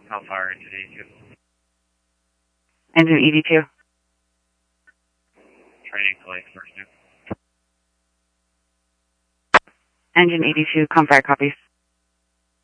How far into 82? Engine 82. Training to Lake First New. Engine 82, Confire copies.